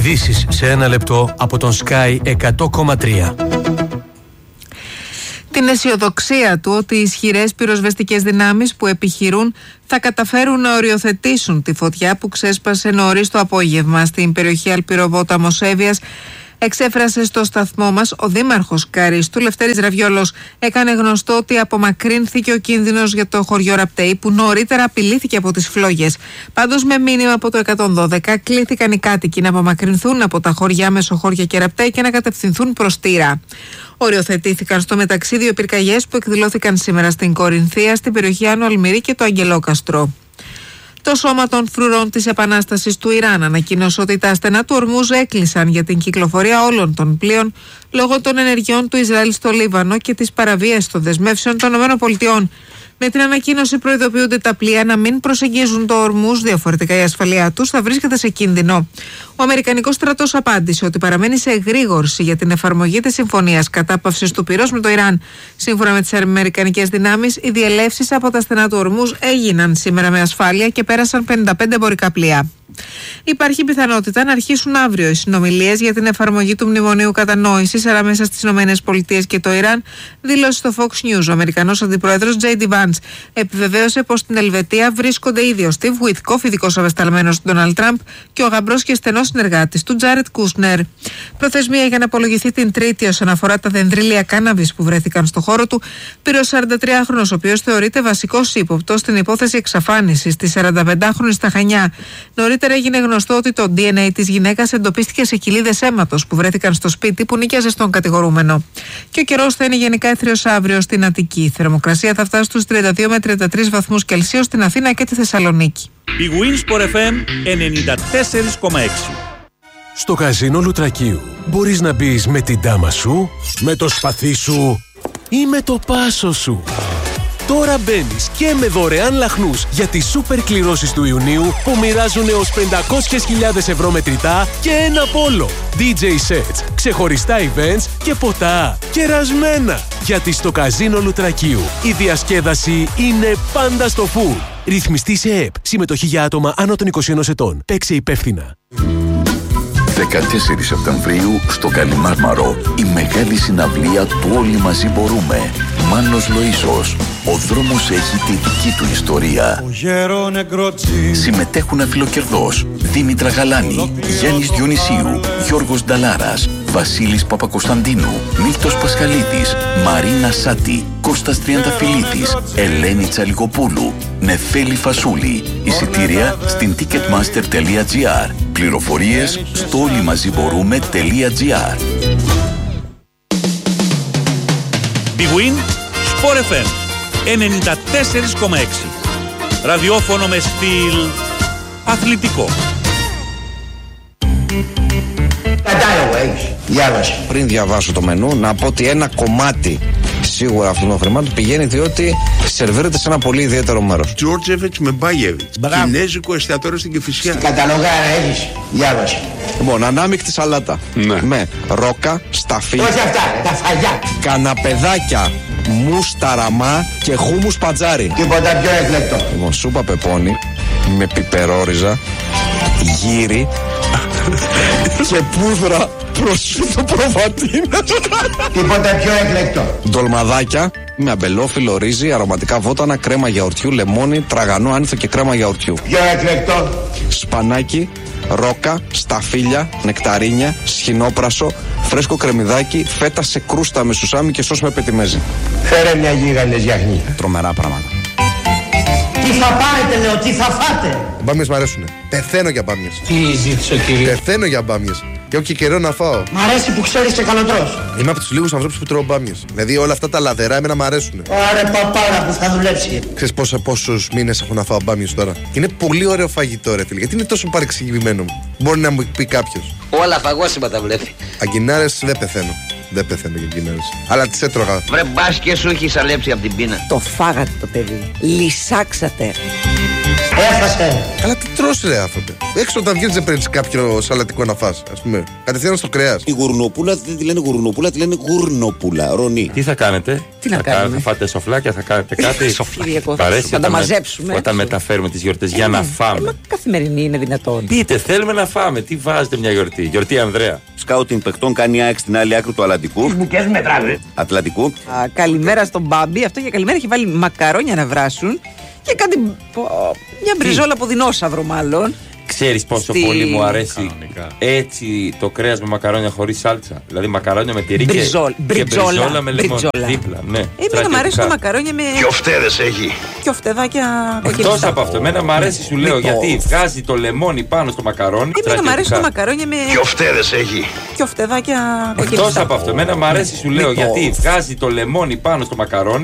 Ειδήσεις σε ένα λεπτό από τον Sky 100,3. Την αισιοδοξία του ότι οι ισχυρές πυροσβεστικές δυνάμεις που επιχειρούν θα καταφέρουν να οριοθετήσουν τη φωτιά που ξέσπασε νωρίς το απόγευμα στην περιοχή Αλπυροβόταμος Εύβοιας εξέφρασε στο σταθμό μας ο δήμαρχος Καρίστου, Λευτέρης Ραβιόλος. Έκανε γνωστό ότι απομακρύνθηκε ο κίνδυνος για το χωριό Ραπτέη που νωρίτερα απειλήθηκε από τις φλόγες. Πάντως, με μήνυμα από το 112 κλήθηκαν οι κάτοικοι να απομακρυνθούν από τα χωριά Μεσοχώρια και Ραπτέη και να κατευθυνθούν προς Τύρα. Οριοθετήθηκαν στο μεταξύ δύο πυρκαγιές που εκδηλώθηκαν σήμερα στην Κορινθία, στην περιοχή Άνω Αλμυρή και το Αγγελόκαστρο. Το σώμα των φρουρών της Επανάστασης του Ιράν ανακοίνωσε ότι τα στενά του Ορμούζ έκλεισαν για την κυκλοφορία όλων των πλοίων λόγω των ενεργειών του Ισραήλ στο Λίβανο και της παραβίασης των δεσμεύσεων των ΗΠΑ. Με την ανακοίνωση προειδοποιούνται τα πλοία να μην προσεγγίζουν το Ορμούζ, διαφορετικά η ασφαλεία τους θα βρίσκεται σε κίνδυνο. Ο Αμερικανικός στρατός απάντησε ότι παραμένει σε εγρήγορση για την εφαρμογή της συμφωνίας κατάπαυσης του πυρός με το Ιράν. Σύμφωνα με τις αμερικανικές δυνάμεις, οι διελεύσεις από τα στενά του Ορμούζ έγιναν σήμερα με ασφάλεια και πέρασαν 55 εμπορικά πλοία. Υπάρχει πιθανότητα να αρχίσουν αύριο οι συνομιλίες για την εφαρμογή του Μνημονίου Κατανόησης ανάμεσα στις ΗΠΑ και το Ιράν, δήλωσε στο Fox News ο Αμερικανός Αντιπρόεδρος J.D. Vance. Επιβεβαίωσε πως στην Ελβετία βρίσκονται ήδη ο Steve Witkoff, ειδικός απεσταλμένος του Ντόναλντ Τραμπ, και ο γαμπρός και στενός συνεργάτης του Τζάρετ Κούσνερ. Προθεσμία για να απολογηθεί την Τρίτη όσον αφορά τα δενδρύλια κάναβης που βρέθηκαν στο χώρο του πήρε ο 43χρονος, ο οποίος θεωρείται βασικός ύποπτος στην υπόθεση εξαφάνισης της 45χρονης στα Χανιά. Νωρίτερα έγινε γνωστό ότι το DNA της γυναίκας εντοπίστηκε σε κοιλίδες αίματος που βρέθηκαν στο σπίτι που νίκιαζε στον κατηγορούμενο. Και ο καιρός θα είναι γενικά έθριος αύριο στην Αττική. Η θερμοκρασία θα φτάσει στους 32 με 33 βαθμούς Κελσίου στην Αθήνα και τη Θεσσαλονίκη. Η Winsport FM 94,6. Στο καζίνο Λουτρακίου μπορείς να μπεις με την τάμα σου, με το σπαθί σου ή με το πάσο σου. Τώρα μπαίνεις και με δωρεάν λαχνούς για τις σούπερ κληρώσεις του Ιουνίου που μοιράζουν έως 500.000 ευρώ μετρητά και ένα πόλο. DJ sets, ξεχωριστά events και ποτά κερασμένα. Γιατί στο καζίνο Λουτρακίου η διασκέδαση είναι πάντα στο full. Ρυθμιστή σε ΕΠ. Συμμετοχή για άτομα άνω των 21 ετών. Παίξε υπεύθυνα. 14 Σεπτεμβρίου στο Καλιμάρμαρο η μεγάλη συναυλία του Όλοι Μαζί Μπορούμε. Μάνος Λοΐσος. Ο δρόμος έχει τη δική του ιστορία. Συμμετέχουν αφιλοκερδός Δήμητρα Γαλάνη, Γιάννης Διονυσίου, Γιώργος Νταλάρας, Βασίλης Παπακοσταντίνου, Μίλτος Πασχαλίδης, Μαρίνα Σάτη, Κώστας Τριανταφυλλίδης, Ελένη Τσαλικοπούλου, Νεφέλη Φασούλη. Εισιτήρια στην ticketmaster.gr. Πληροφορίες στο όλοιμαζιμπορούμε.gr. Big Win Sport FM 94,6. Ραδιόφωνο με στυλ αθλητικό. Κατάλογο έχεις. Διάβασε. Πριν διαβάσω το μενού, να πω ότι ένα κομμάτι σίγουρα αυτών των χρημάτων πηγαίνει διότι σερβίρεται σε ένα πολύ ιδιαίτερο μέρος. Τζόρτζεβιτς με Μπάγεβιτς. Κινέζικο εστιατόριο στην Κηφισιά. Καταλογάρα έχεις. Διάβασε. Λοιπόν, ανάμεικτη σαλάτα. Ναι. Με ρόκα, σταφί. Όχι αυτά, τα φαγιά. Καναπεδάκια, μουσταραμά και χούμους πατζάρι. Τίποτα πιο εκλεκτό. Λοιπόν, σούπα πεπόνι με πιπερόριζα, γύρι και πούδρα προσφύτω προβατίνα. Τίποτα πιο εκλεκτό. Ντολμαδάκια με αμπελόφυλλο, ρύζι, αρωματικά βότανα, κρέμα γιαουρτιού, λεμόνι, τραγανό άνηθο και κρέμα γιαουρτιού. Πιο εκλεκτό. Σπανάκι, ρόκα, σταφύλια, νεκταρίνια, σχοινόπρασο, φρέσκο κρεμμυδάκι, φέτα σε κρούστα με σουσάμι και σως με πετιμέζι. Φέρε μια γίγαντες γιαχνή. Τρομερά πράγματα. Τι θα πάρετε, λέω, τι θα φάτε. Μπάμιες μ' αρέσουνε. Πεθαίνω για μπάμιες. Τι ζήτησε ο κύριος. Πεθαίνω για μπάμιες. Και έχω και καιρό να φάω. Μ' αρέσει που ξέρεις και καλοτρός. Είμαι από τους λίγους ανθρώπους που τρώω μπάμιες. Δηλαδή όλα αυτά τα λαδερά εμένα μ' αρέσουνε. Ωραία παπάρα που θα δουλέψει. Ξέρεις πόσους μήνες έχω να φάω μπάμιες τώρα. Είναι πολύ ωραίο φαγητό, ρε φίλε. Γιατί είναι τόσο παρεξηγημένο μου. Μπορεί να μου πει κάποιος. Όλα φαγόσιμα τα βλέπει. Αγκινάρες δεν πεθαίνω. Δεν πεθαίνω για αγκινάρες. Αλλά τις έτρωγα. Βρε μπας και σου έχει σαλέψει από την πείνα. Το φάγατε το παιδί. Λυσάξατε. Έφασε. Καλά, τι τρως ρε άφατε. Έξω όταν βγαίνεις δεν παίρνεις κάποιο σαλατικό να φας, ας πούμε. Κατευθείαν στο κρέας. Η γουρνοπούλα δεν τη λένε γουρνοπούλα, τη λένε γουρνοπούλα. Ρονί. Τι θα κάνετε? Τι να κάνουμε? Θα φάτε σοφλάκια, θα κάνετε κάτι? Θα τα μαζέψουμε. Όταν μεταφέρουμε τις γιορτές για να φάμε. Καθημερινή είναι δυνατόν. Πείτε, θέλουμε να φάμε. Τι βάζετε μια γιορτή? Γιορτή Ανδρέα. Σκάουτινγκ παιχτών κάνει ΑΕΚ στην άλλη άκρη του Ατλαντικού. Μπουκές μετράνε. Ατλαντικού. Καλημέρα στον Μπάμπη. Αυτό για καλημέρα έχει βάλει μακαρόνια να βράσουν και κάτι. Μια μπριζόλα από δεινόσαυρο, μάλλον. Ξέρεις πόσο πολύ μου αρέσει έτσι το κρέας με μακαρόνια χωρίς σάλτσα? Δηλαδή μακαρόνια με τυρί και μπριζόλα με λεμόνι. Δίπλα, ναι. Εμένα μου αρέσει το μακαρόνια με. Κιοφτέδες έχει. Κιοφτεδάκια κοκκινιστά. Εκτός από αυτό, εμένα μου αρέσει, σου λέω, γιατί βγάζει το λεμόνι πάνω στο μακαρόνι. Εμένα μου αρέσει το μακαρόνια με. Κιοφτέδες έχει. Κιοφτεδάκια κοκκινιστά. Εκτός από αυτό, εμένα μου αρέσει, σου λέω, γιατί βγάζει το λεμόνι πάνω στο μακαρόνι.